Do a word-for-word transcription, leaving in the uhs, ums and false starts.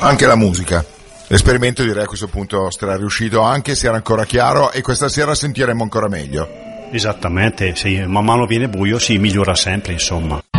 Anche la musica. L'esperimento direi a questo punto sarà riuscito anche se era ancora chiaro, e questa sera sentiremo ancora meglio. Esattamente, sì, man mano viene buio si migliora sempre, insomma.